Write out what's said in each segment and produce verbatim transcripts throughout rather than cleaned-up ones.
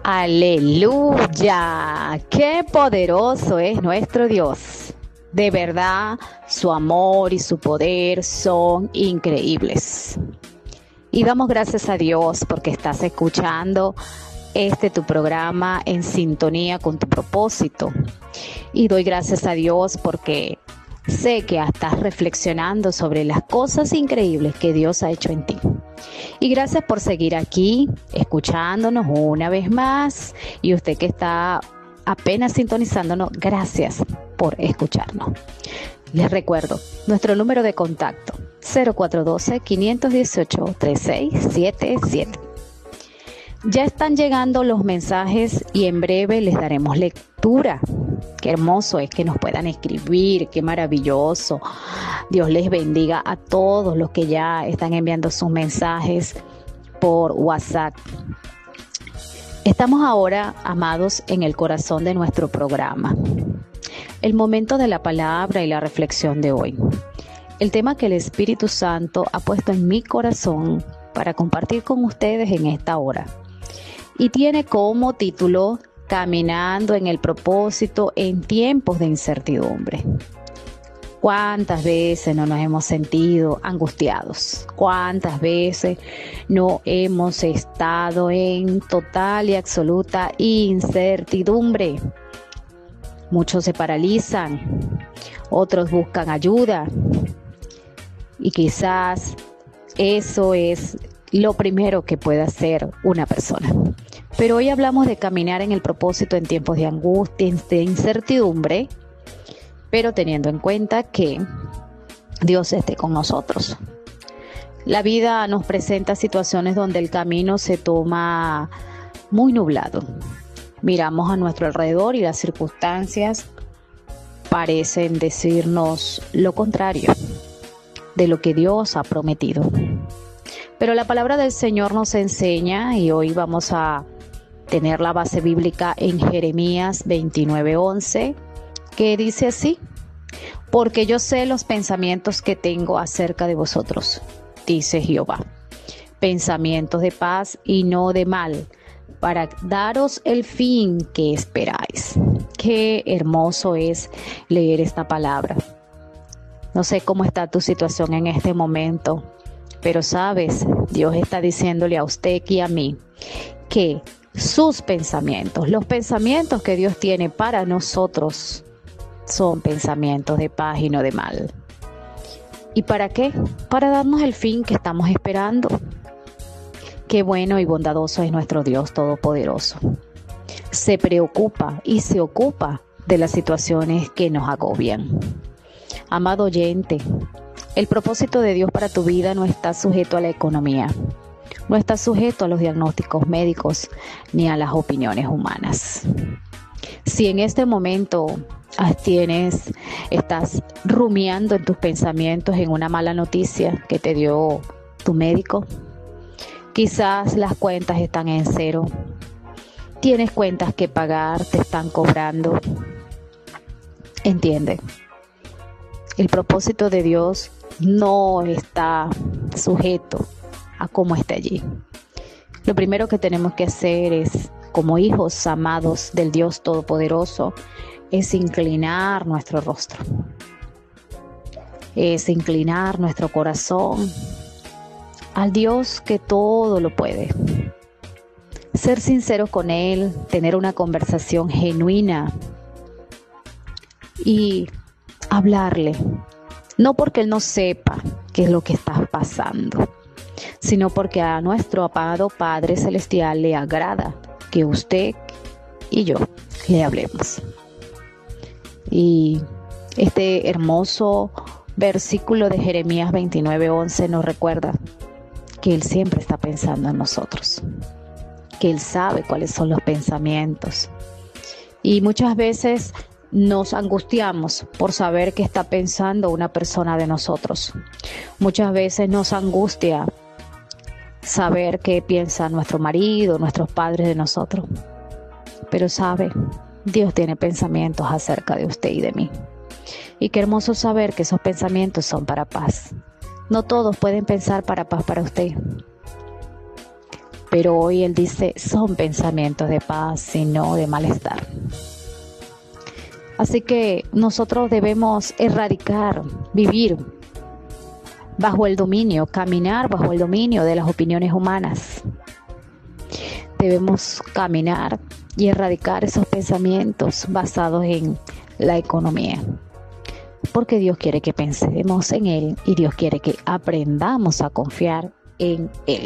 Aleluya, qué poderoso es nuestro Dios. De verdad, su amor y su poder son increíbles. Y damos gracias a Dios porque estás escuchando este tu programa en sintonía con tu propósito. Y doy gracias a Dios porque sé que estás reflexionando sobre las cosas increíbles que Dios ha hecho en ti. Y gracias por seguir aquí, escuchándonos una vez más. Y usted que está apenas sintonizándonos, gracias por escucharnos. Les recuerdo, nuestro número de contacto, cero cuatro uno dos, cinco uno ocho, tres seis siete siete. Ya están llegando los mensajes y en breve les daremos lectura. Qué hermoso es que nos puedan escribir, qué maravilloso. Dios les bendiga a todos los que ya están enviando sus mensajes por WhatsApp. Estamos ahora, amados, en el corazón de nuestro programa. El momento de la palabra y la reflexión de hoy. El tema que el Espíritu Santo ha puesto en mi corazón para compartir con ustedes en esta hora. Y tiene como título Caminando en el propósito en tiempos de incertidumbre. ¿Cuántas veces no nos hemos sentido angustiados? ¿Cuántas veces no hemos estado en total y absoluta incertidumbre? Muchos se paralizan, otros buscan ayuda y quizás eso es lo primero que puede hacer una persona. Pero hoy hablamos de caminar en el propósito en tiempos de angustia, de incertidumbre, pero teniendo en cuenta que Dios esté con nosotros. La vida nos presenta situaciones donde el camino se toma muy nublado. Miramos a nuestro alrededor y las circunstancias parecen decirnos lo contrario de lo que Dios ha prometido. Pero la palabra del Señor nos enseña, y hoy vamos a tener la base bíblica en Jeremías veintinueve once, que dice así: porque yo sé los pensamientos que tengo acerca de vosotros, dice Jehová, pensamientos de paz y no de mal, para daros el fin que esperáis. Qué hermoso es leer esta palabra. No sé cómo está tu situación en este momento, pero sabes, Dios está diciéndole a usted y a mí que sus pensamientos, los pensamientos que Dios tiene para nosotros, son pensamientos de paz y no de mal. ¿Y para qué? Para darnos el fin que estamos esperando. Qué bueno y bondadoso es nuestro Dios Todopoderoso. Se preocupa y se ocupa de las situaciones que nos agobian. Amado oyente, el propósito de Dios para tu vida no está sujeto a la economía, no está sujeto a los diagnósticos médicos ni a las opiniones humanas. Si en este momento tienes, estás rumiando en tus pensamientos en una mala noticia que te dio tu médico, quizás las cuentas están en cero, tienes cuentas que pagar, te están cobrando. Entiende, el propósito de Dios no está sujeto a cómo esté allí. Lo primero que tenemos que hacer es, como hijos amados del Dios Todopoderoso, es inclinar nuestro rostro, es inclinar nuestro corazón al Dios que todo lo puede. Ser sinceros con Él, tener una conversación genuina y hablarle, no porque Él no sepa qué es lo que está pasando, sino porque a nuestro amado Padre Celestial le agrada que usted y yo le hablemos. Y este hermoso versículo de Jeremías veintinueve once nos recuerda que Él siempre está pensando en nosotros, que Él sabe cuáles son los pensamientos. Y muchas veces nos angustiamos por saber qué está pensando una persona de nosotros. Muchas veces nos angustia saber qué piensa nuestro marido, nuestros padres de nosotros. Pero sabe, Dios tiene pensamientos acerca de usted y de mí. Y qué hermoso saber que esos pensamientos son para paz. No todos pueden pensar para paz para usted. Pero hoy Él dice, son pensamientos de paz y no de malestar. Así que nosotros debemos erradicar, vivir bajo el dominio, caminar bajo el dominio de las opiniones humanas. Debemos caminar y erradicar esos pensamientos basados en la economía. Porque Dios quiere que pensemos en Él y Dios quiere que aprendamos a confiar en Él.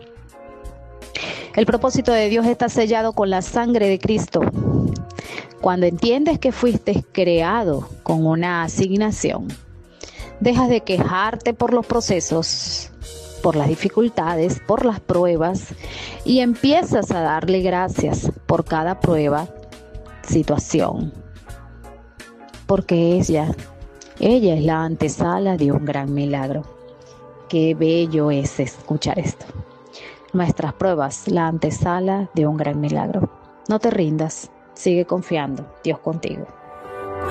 El propósito de Dios está sellado con la sangre de Cristo. Cuando entiendes que fuiste creado con una asignación, dejas de quejarte por los procesos, por las dificultades, por las pruebas y empiezas a darle gracias por cada prueba, situación. Porque ella, ella es la antesala de un gran milagro. Qué bello es escuchar esto. Nuestras pruebas, la antesala de un gran milagro. No te rindas, sigue confiando, Dios contigo.